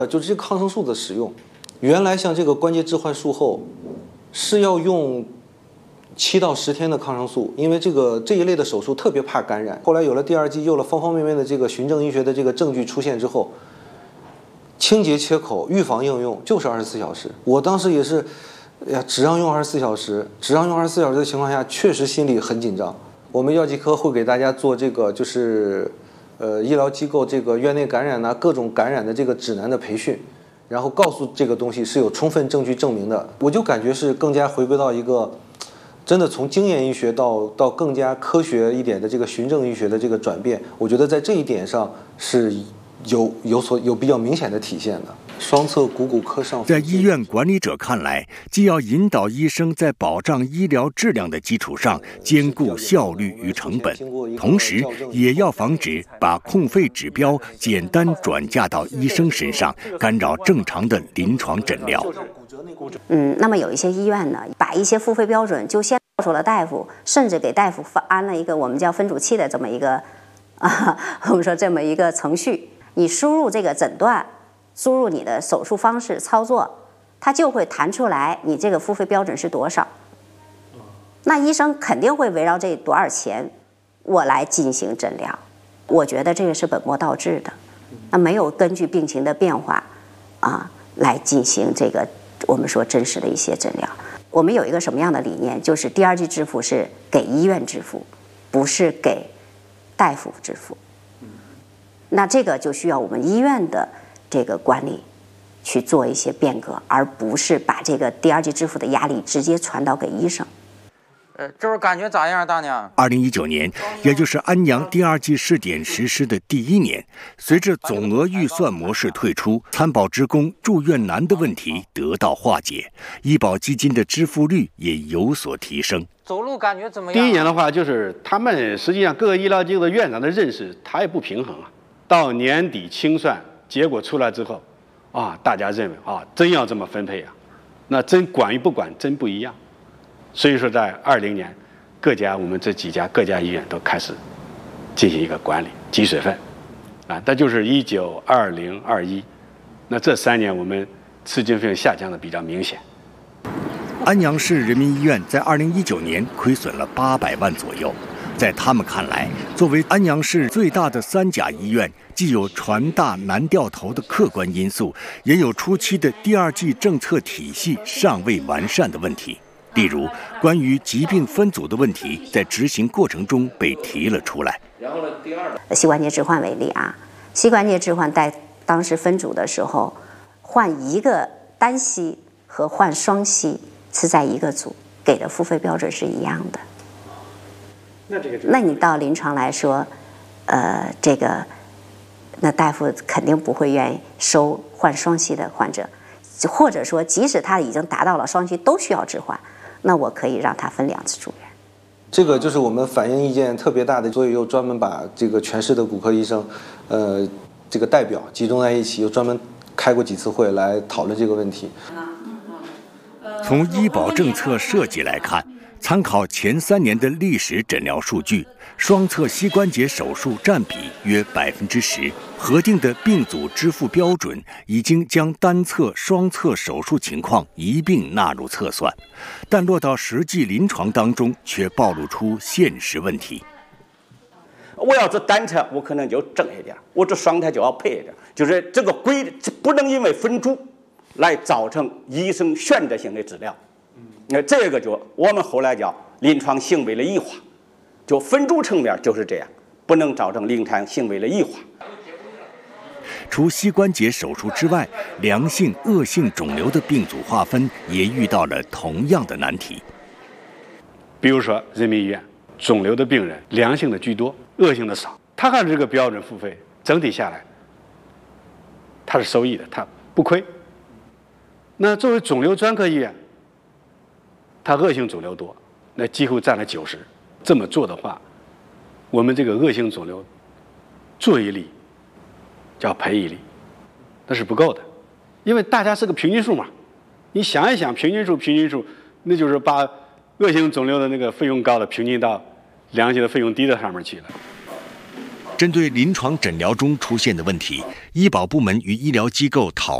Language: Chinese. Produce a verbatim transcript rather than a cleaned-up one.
呃，就是这个抗生素的使用，原来像这个关节置换术后是要用七到十天的抗生素，因为这个这一类的手术特别怕感染。后来有了第二剂，有了方方面面的这个循证医学的这个证据出现之后，清洁切口预防应用就是二十四小时。我当时也是，哎呀，只让用二十四小时，只让用二十四小时的情况下，确实心里很紧张。我们药剂科会给大家做这个就是。呃，医疗机构这个院内感染呐、啊，各种感染的这个指南的培训，然后告诉这个东西是有充分证据证明的，我就感觉是更加回归到一个真的从经验医学到到更加科学一点的这个循证医学的这个转变，我觉得在这一点上是有有所有比较明显的体现的。双侧股骨科上， 在医院管理者看来，既要引导医生在保障医疗质量的基础上兼顾效率与成本，同时也要防止把控费指标简单转嫁到医生身上，干扰正常的临床诊疗。 嗯，那么有一些医院呢，把一些付费标准就先告诉了大夫，甚至给大夫安了一个我们叫分主器的这么一个啊，我们说这么一个程序，你输入这个诊断。输入你的手术方式操作，它就会弹出来你这个付费标准是多少。那医生肯定会围绕这多少钱，我来进行诊疗。我觉得这个是本末倒置的，那没有根据病情的变化啊来进行这个我们说真实的一些诊疗。我们有一个什么样的理念，就是第二级支付是给医院支付，不是给大夫支付。那这个就需要我们医院的这个管理去做一些变革，而不是把这个第二级支付的压力直接传导给医生。 呃，这会儿感觉咋样，大娘？ 二零一九年，也就是安阳第二季试点实施的第一年，随着总额预算模式退出，参保职工住院难的问题得到化解，医保基金的支付率也有所提升。 走路感觉怎么样？ 第一年的话，就是他们实际上各个医疗机构的院长的认识，他也不平衡啊。到年底清算。结果出来之后，啊，大家认为啊，真要这么分配啊，那真管与不管真不一样。所以说，在二零年，各家我们这几家各家医院都开始进行一个管理积水分，啊，那就是一九、二零、二一，那这三年我们吃进费用下降的比较明显。 安阳市人民医院在二零一九年亏损了八百万左右。在他们看来，作为安阳市最大的三甲医院，既有船大难掉头的客观因素，也有初期的第二季政策体系尚未完善的问题。例如，关于疾病分组的问题，在执行过程中被提了出来。 然后呢，第二，膝关节置换为例啊，膝关节置换在当时分组的时候，换一个单膝和换双膝是在一个组，给的付费标准是一样的。那这个，那你到临床来说，呃，这个，那大夫肯定不会愿意收换双膝的患者，或者说，即使他已经达到了双膝都需要置换，那我可以让他分两次住院。 这个就是我们反映意见特别大的，所以又专门把这个全市的骨科医生，呃，这个代表集中在一起，又专门开过几次会来讨论这个问题。 从医保政策设计来看，参考前三年的历史诊疗数据，双侧膝关节手术占比约百分之十，核定的病组支付标准已经将单侧、双侧手术情况一并纳入测算，但落到实际临床当中，却暴露出现实问题。 我要是单侧，我可能就正一点；我这双侧就要配一点。就是这个规不能因为分组来造成医生选择性的治疗。那这个就我们后来叫临床行为的异化，就分组层面就是这样，不能造成临床行为的异化。 除膝关节手术之外，良性、恶性肿瘤的病组划分也遇到了同样的难题。 比如说人民医院，肿瘤的病人良性的居多，恶性的少，他按这个标准付费，整体下来，他是收益的，他不亏。那作为肿瘤专科医院，它恶性肿瘤多，那几乎占了九十。这么做的话，我们这个恶性肿瘤做一例叫赔一例，那是不够的，因为大家是个平均数嘛。你想一想，平均数，平均数，那就是把恶性肿瘤的那个费用高的平均到良性的费用低的上面去了。 针对临床诊疗中出现的问题，医保部门与医疗机构讨